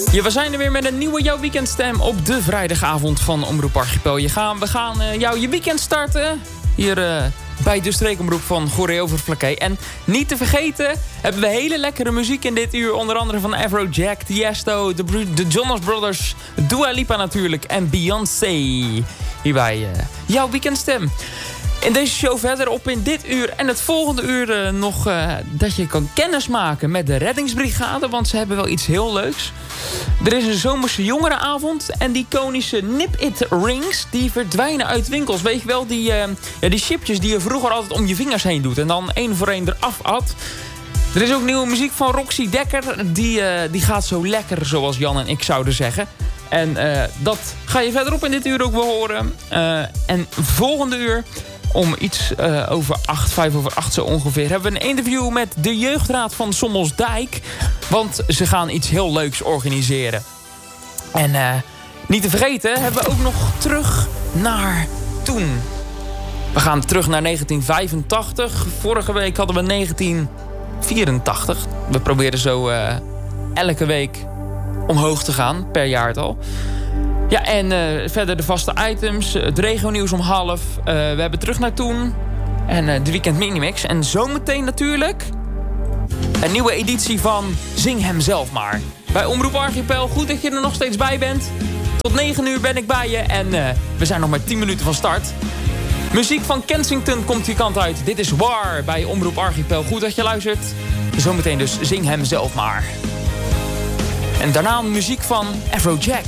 Ja, we zijn er weer met een nieuwe Jouw Weekendstem op de vrijdagavond van Omroep Archipel. We gaan jou je weekend starten hier bij de streekomroep van Goeree Overflakkee. En niet te vergeten hebben we hele lekkere muziek in dit uur. Onder andere van Afrojack, Tiesto, de Jonas Brothers, Dua Lipa natuurlijk en Beyoncé. Hierbij Jouw Weekendstem. In deze show verder op in dit uur en het volgende uur nog dat je kan kennismaken met de reddingsbrigade. Want ze hebben wel iets heel leuks. Er is een zomerse jongerenavond en die konische Nip-It rings die verdwijnen uit winkels. Weet je wel, die chipjes die je vroeger altijd om je vingers heen doet en dan één voor één eraf had. Er is ook nieuwe muziek van Roxy Dekker. Die gaat zo lekker, zoals Jan en ik zouden zeggen. En dat ga je verderop in dit uur ook wel horen. En volgende uur, om iets over 5 over 8 zo ongeveer, hebben we een interview met de jeugdraad van Sommelsdijk. Want ze gaan iets heel leuks organiseren. En niet te vergeten hebben we ook nog terug naar toen. We gaan terug naar 1985. Vorige week hadden we 1984. We proberen zo elke week omhoog te gaan, per jaartal. Ja, en verder de vaste items. Het regionieuws om 12:30. We hebben terug naar toen. En de Weekend Minimix. En zometeen natuurlijk een nieuwe editie van Zing Hem Zelf Maar. Bij Omroep Archipel. Goed dat je er nog steeds bij bent. Tot 9 uur ben ik bij je. En we zijn nog maar 10 minuten van start. Muziek van Kensington komt die kant uit. Dit is War bij Omroep Archipel. Goed dat je luistert. Zometeen dus Zing Hem Zelf Maar. En daarna muziek van Afrojack.